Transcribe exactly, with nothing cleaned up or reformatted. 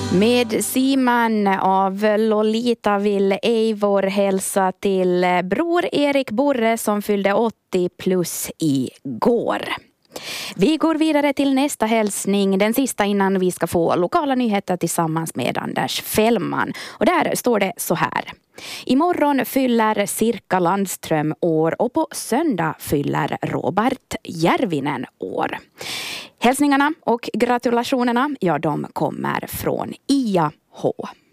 Med Simon av Lolita vill Eivor hälsa till bror Erik Borre som fyllde åttio plus igår. Vi går vidare till nästa hälsning, den sista innan vi ska få lokala nyheter tillsammans med Anders Fällman. Och där står det så här. Imorgon fyller Sirkka Landström år och på söndag fyller Robert Järvinen år. Hälsningarna och gratulationerna, ja, de kommer från I A H.